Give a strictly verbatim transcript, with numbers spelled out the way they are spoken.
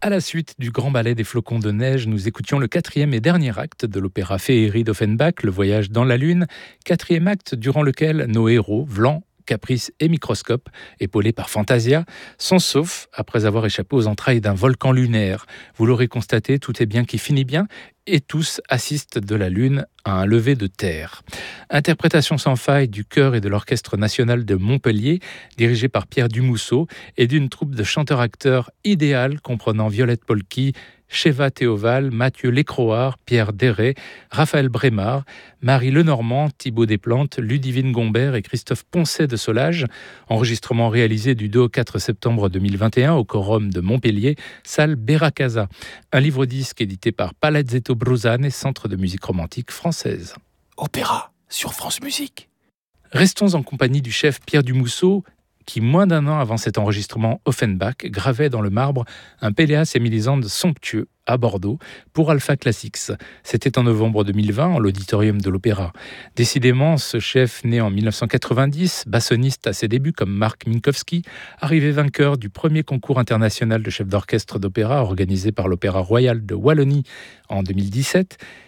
À la suite du Grand Ballet des Flocons de Neige, nous écoutions le quatrième et dernier acte de l'opéra Féerie d'Offenbach, Le Voyage dans la Lune. Quatrième acte durant lequel nos héros, Vlan, Caprice et Microscope, épaulés par Fantasia, sont saufs après avoir échappé aux entrailles d'un volcan lunaire. Vous l'aurez constaté, tout est bien qui finit bien et tous assistent de la Lune à un lever de terre. Interprétation sans faille du chœur et de l'Orchestre national de Montpellier, dirigé par Pierre Dumousseau, et d'une troupe de chanteurs-acteurs idéale comprenant Violette Polky, Sheva Théoval, Mathieu Lécroard, Pierre Déret, Raphaël Brémard, Marie Lenormand, Thibaut Desplantes, Ludivine Gombert et Christophe Poncet de Solage. Enregistrement réalisé du deux au quatre septembre deux mille vingt et un au Quorum de Montpellier, salle Beracasa. Un livre-disque édité par Palazzetto Bruzane, Centre de musique romantique française. Opéra sur France Musique. Restons en compagnie du chef Pierre Dumousseau, qui, moins d'un an avant cet enregistrement Offenbach, gravait dans le marbre un Péléas et Mélisande somptueux à Bordeaux pour Alpha Classics. C'était en novembre deux mille vingt, en l'auditorium de l'Opéra. Décidément, ce chef, né en dix-neuf cent quatre-vingt-dix, bassoniste à ses débuts comme Marc Minkowski, arrivé vainqueur du premier concours international de chef d'orchestre d'opéra organisé par l'Opéra Royal de Wallonie en deux mille dix-sept,